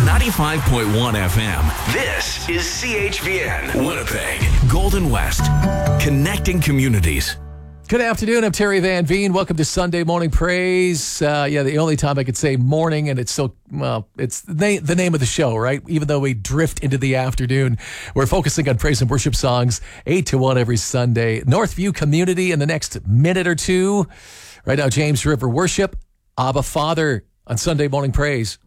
95.1 FM. This is CHVN, Winnipeg, Golden West, connecting communities. Good afternoon. I'm Terry Van Veen. Welcome to Sunday Morning Praise. The only time I could say morning, and it's still, it's the name of the show, right? Even though we drift into the afternoon, we're focusing on praise and worship songs, 8 to 1 every Sunday. Northview Community in the next minute or two. Right now, James River Worship, Abba Father on Sunday Morning Praise.